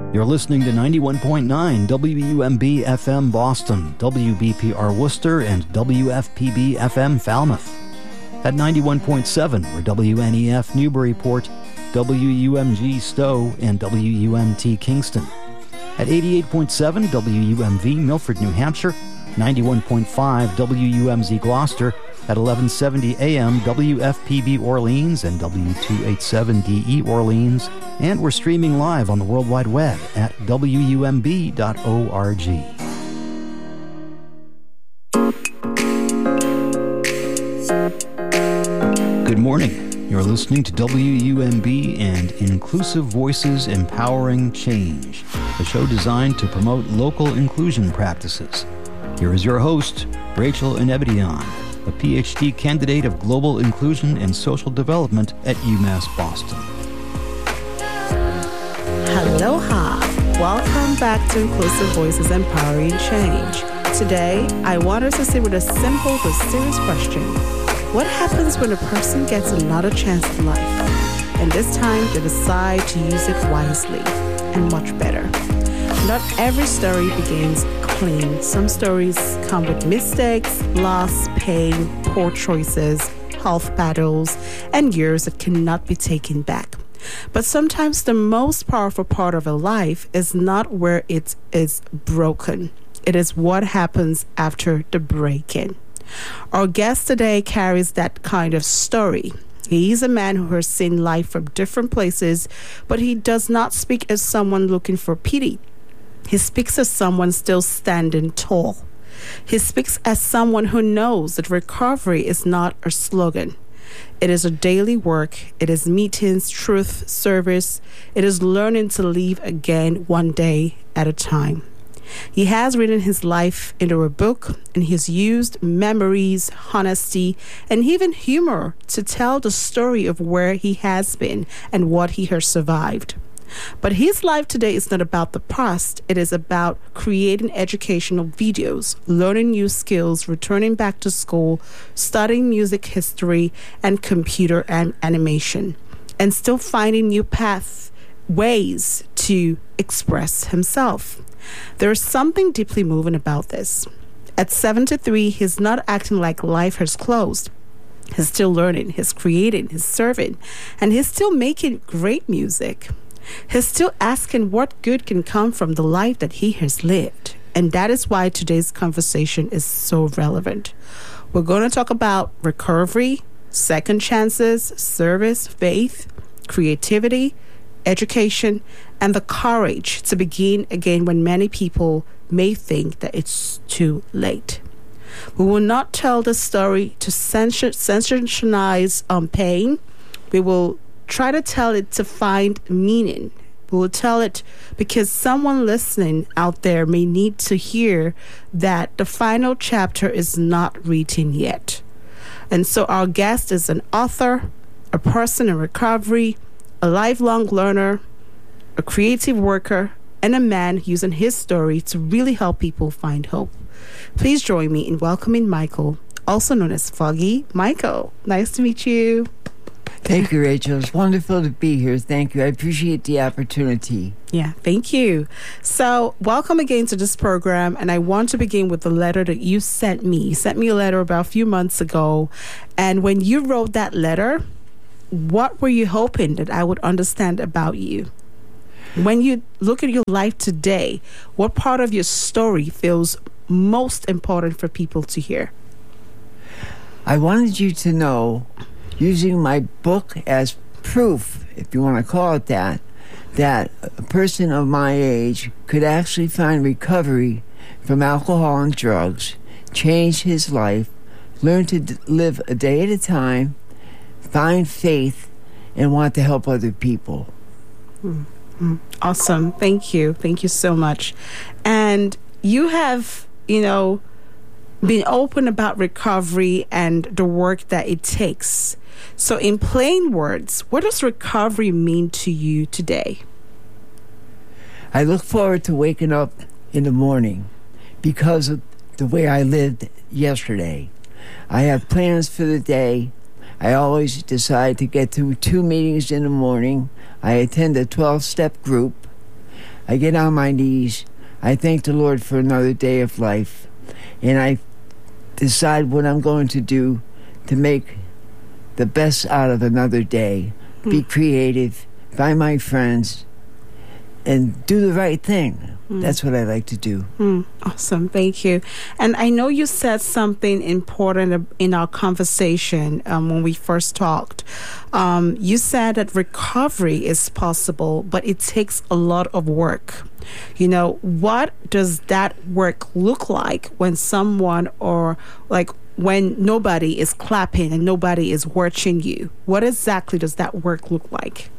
You're listening to 91.9 WUMB FM Boston, WBPR Worcester, and WFPB FM Falmouth. At 91.7 we're WNEF Newburyport, WUMG Stowe, and WUMT Kingston. At 88.7 WUMV Milford, New Hampshire, 91.5 WUMZ Gloucester, at 1170 AM WFPB Orleans and W287DE Orleans, and we're streaming live on the World Wide Web at WUMB.org. Good morning. You're listening to WUMB and Inclusive Voices Empowering Change, a show designed to promote local inclusion practices. Here is your host, Rachel Inebedian, a PhD candidate of Global Inclusion and Social Development at UMass Boston. Aloha! Welcome back to Inclusive Voices Empowering Change. Today, I want us to sit with a simple but serious question. What happens when a person gets another chance at life, and this time they decide to use it wisely and much better? Not every story begins clean. Some stories come with mistakes, loss, pain, poor choices, health battles, and years that cannot be taken back. But sometimes the most powerful part of a life is not where it is broken. It is what happens after the break-in. Our guest today carries that kind of story. He's a man who has seen life from different places, but he does not speak as someone looking for pity. He speaks as someone still standing tall. He speaks as someone who knows that recovery is not a slogan. It is a daily work. It is meetings, truth, service. It is learning to live again one day at a time. He has written his life into a book, and he's used memories, honesty, and even humor to tell the story of where he has been and what he has survived. But his life today is not about the past. It is about creating educational videos, learning new skills, returning back to school, studying music history and computer and animation, and still finding new ways to express himself. There is something deeply moving about this. At 73, he's not acting like life has closed. He's still learning, he's creating, he's serving, and he's still making great music. He's still asking what good can come from the life that he has lived. And that is why today's conversation is so relevant. We're going to talk about recovery, second chances, service, faith, creativity, education, and the courage to begin again when many people may think that it's too late. We will not tell the story to sensationalize pain. We will try to tell it to find meaning. We will tell it because someone listening out there may need to hear that the final chapter is not written yet. And so our guest is an author, a person in recovery, a lifelong learner, a creative worker, and a man using his story to really help people find hope. Please join me in welcoming Michael, also known as Foggy. Michael, nice to meet you. Thank you, Rachel. It's wonderful to be here. Thank you. I appreciate the opportunity. Yeah, thank you. So, welcome again to this program, and I want to begin with the letter that you sent me. You sent me a letter about a few months ago, and when you wrote that letter, what were you hoping that I would understand about you? When you look at your life today, what part of your story feels most important for people to hear? I wanted you to know, using my book as proof, if you want to call it that a person of my age could actually find recovery from alcohol and drugs, change his life, learn to live a day at a time, find faith, and want to help other people. Awesome. Thank you. Thank you so much. And you have, been open about recovery and the work that it takes. So in plain words, what does recovery mean to you today? I look forward to waking up in the morning because of the way I lived yesterday. I have plans for the day. I always decide to get to 2 meetings in the morning. I attend a 12-step group. I get on my knees. I thank the Lord for another day of life. And I decide what I'm going to do to make the best out of another day. Be creative, find my friends, and do the right thing. That's what I like to do. Awesome. Thank you. And I know you said something important in our conversation when we first talked. You said that recovery is possible, but it takes a lot of work. You know, what does that work look like when someone, or like when nobody is clapping and nobody is watching you? What exactly does that work look like?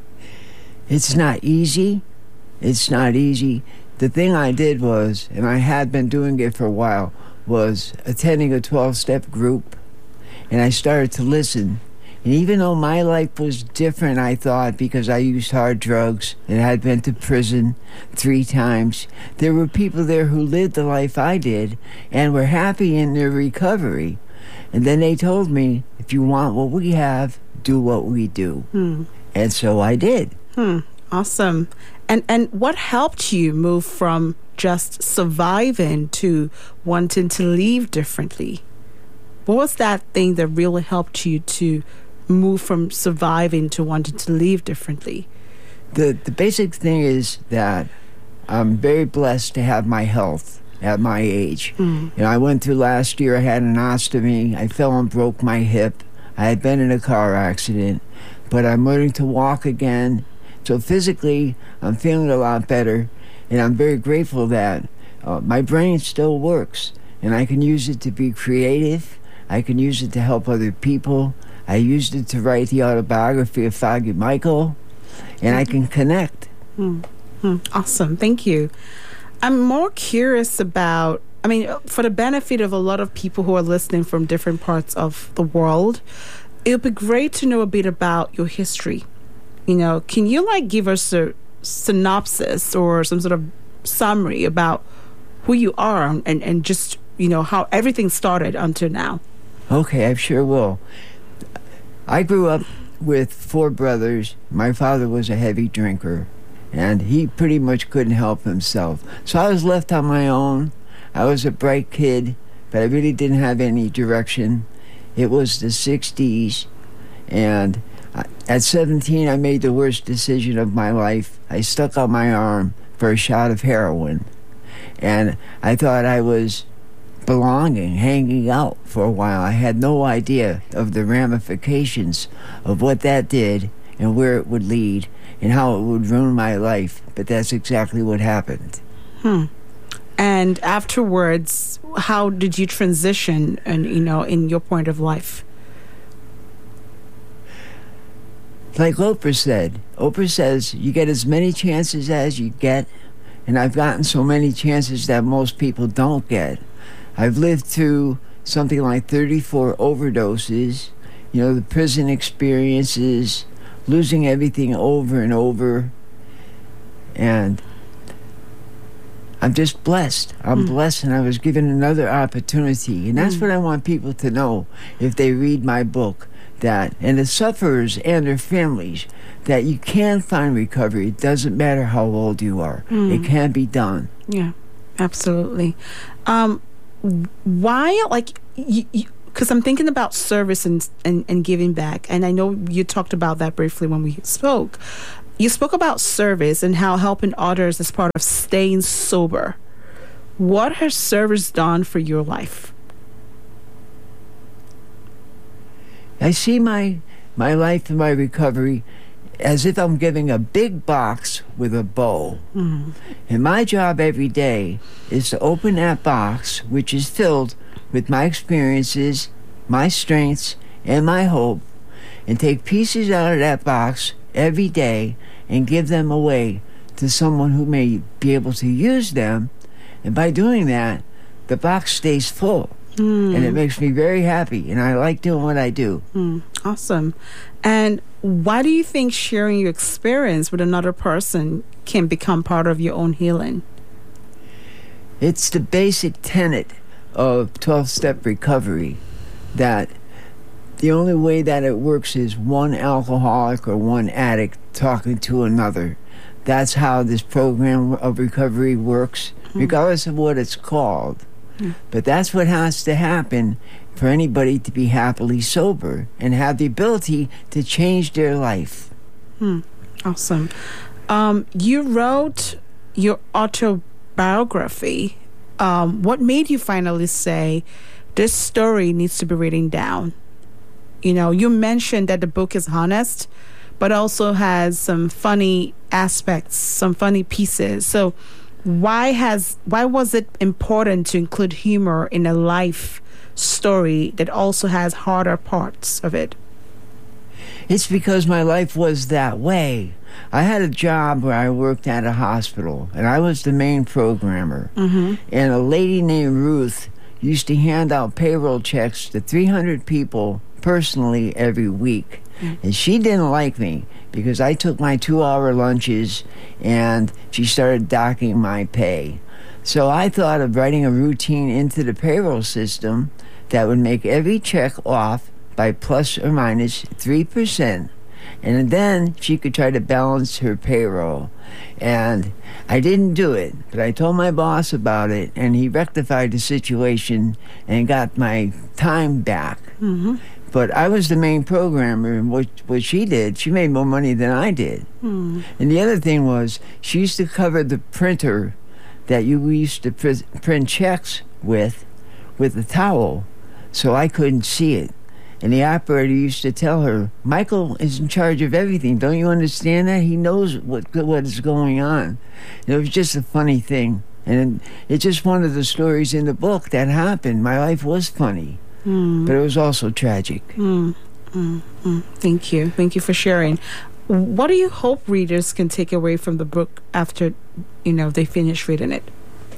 It's not easy. It's not easy. The thing I did was, and I had been doing it for a while, was attending a 12-step group, and I started to listen. And even though my life was different, I thought, because I used hard drugs and had been to prison 3 times, there were people there who lived the life I did and were happy in their recovery. And then they told me, if you want what we have, do what we do. And so I did. Awesome. And what helped you move from just surviving to wanting to live differently? What was that thing that really helped you to move from surviving to wanting to live differently? The basic thing is that I'm very blessed to have my health at my age. You know, I went through last year, I had an ostomy, I fell and broke my hip. I had been in a car accident, but I'm learning to walk again. So physically, I'm feeling a lot better, and I'm very grateful that my brain still works, and I can use it to be creative. I can use it to help other people. I used it to write the autobiography of Foggy Michael, and I can connect. Awesome. Thank you. I'm more curious about, I mean, for the benefit of a lot of people who are listening from different parts of the world, it would be great to know a bit about your history. You know, can you give us a synopsis or some sort of summary about who you are and just, how everything started until now? Okay, I sure will. I grew up with 4 brothers. My father was a heavy drinker, and he pretty much couldn't help himself. So I was left on my own. I was a bright kid, but I really didn't have any direction. It was the 60s, and at 17, I made the worst decision of my life. I stuck out my arm for a shot of heroin, and I thought I was belonging, hanging out for a while. I had no idea of the ramifications of what that did and where it would lead and how it would ruin my life, but that's exactly what happened. And afterwards, how did you transition in your point of life? Like Oprah says, you get as many chances as you get, and I've gotten so many chances that most people don't get. I've lived through something like 34 overdoses, the prison experiences, losing everything over and over, and I'm just blessed. I'm blessed, and I was given another opportunity, and that's what I want people to know if they read my book. And the sufferers and their families, that you can find recovery. It doesn't matter how old you are. It can be done. Yeah, absolutely. Why, because I'm thinking about service and giving back, and I know you talked about that briefly when we spoke. You spoke about service and how helping others is part of staying sober. What has service done for your life? I see my life and my recovery as if I'm giving a big box with a bow. And my job every day is to open that box, which is filled with my experiences, my strengths, and my hope, and take pieces out of that box every day and give them away to someone who may be able to use them. And by doing that, the box stays full. And it makes me very happy, and I like doing what I do. Awesome. And why do you think sharing your experience with another person can become part of your own healing? It's the basic tenet of 12-step recovery, that the only way that it works is one alcoholic or one addict talking to another. that's how this program of recovery works, regardless of what it's called. But that's what has to happen for anybody to be happily sober and have the ability to change their life. Awesome. You wrote your autobiography. What made you finally say, this story needs to be written down? You know, you mentioned that the book is honest, but also has some funny aspects, some funny pieces. So why was it important to include humor in a life story that also has harder parts of it? It's because my life was that way. I had a job where I worked at a hospital, and I was the main programmer. And a lady named Ruth used to hand out payroll checks to 300 people personally every week. And she didn't like me because I took my 2-hour lunches and she started docking my pay. So I thought of writing a routine into the payroll system that would make every check off by plus or minus 3%. And then she could try to balance her payroll. And I didn't do it, but I told my boss about it, and he rectified the situation and got my time back. But I was the main programmer, and what she did, she made more money than I did. And the other thing was, she used to cover the printer that we used to print checks with a towel, so I couldn't see it. And the operator used to tell her, Michael is in charge of everything. Don't you understand that? He knows what is going on. And it was just a funny thing. And it's just one of the stories in the book that happened. My life was funny, but it was also tragic. Thank you. Thank you for sharing. What do you hope readers can take away from the book after, they finish reading it?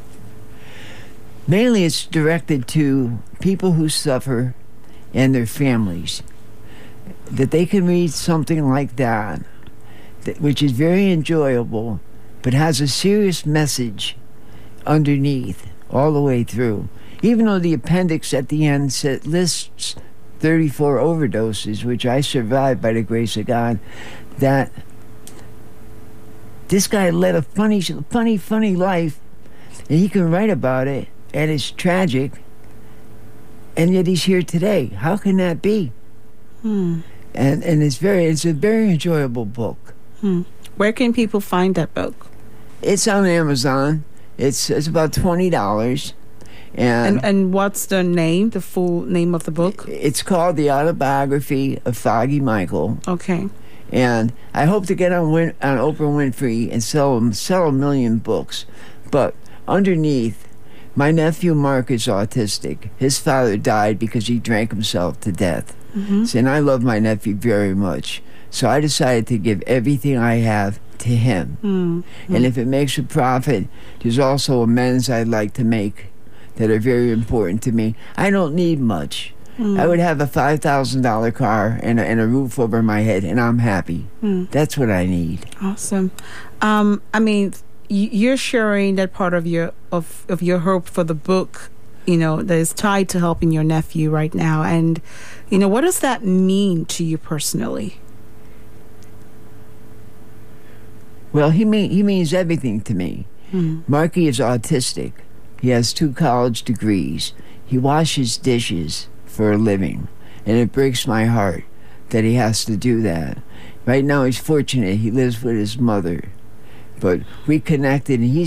Mainly it's directed to people who suffer and their families, that they can read something like that, which is very enjoyable, but has a serious message underneath all the way through. Even though the appendix at the end lists 34 overdoses, which I survived by the grace of God, that this guy led a funny life, and he can write about it, and it's tragic, and yet he's here today. How can that be? And it's a very enjoyable book. Where can people find that book? It's on Amazon. It's about $20. And what's the name, the full name of the book? It's called The Autobiography of Foggy Michael. Okay. And I hope to get on Oprah Winfrey and sell a million books. But underneath, my nephew Mark is autistic. His father died because he drank himself to death. And I love my nephew very much. So I decided to give everything I have to him. And if it makes a profit, there's also amends I'd like to make that are very important to me. I don't need much. I would have a $5,000 car and a roof over my head, and I'm happy. That's what I need. Awesome. You're sharing that part of your hope for the book, that is tied to helping your nephew right now. And, what does that mean to you personally? Well, he means everything to me. Marky is autistic. He has 2 college degrees. He washes dishes for a living. And it breaks my heart that he has to do that. Right now he's fortunate. He lives with his mother. But we connected, and he's